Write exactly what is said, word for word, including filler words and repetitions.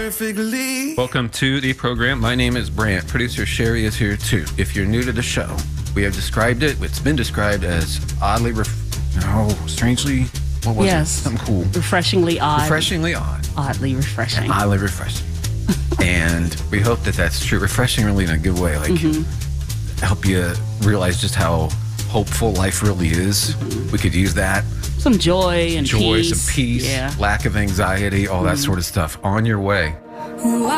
perfectly. Welcome to the program. My name is Brant. Producer Sherry is here too. If you're new to the show, we have described it. It's been described as oddly, ref- no, strangely, what was yes. it? Something cool. Refreshingly odd. Refreshingly odd. Oddly refreshing. Oddly refreshing. And we hope that that's true. Refreshing really in a good way. Like, mm-hmm. help you realize just how hopeful life really is. Mm-hmm. We could use that. Some joy and joy, peace. Joy, some peace, yeah. lack of anxiety, all mm-hmm. that sort of stuff on your way.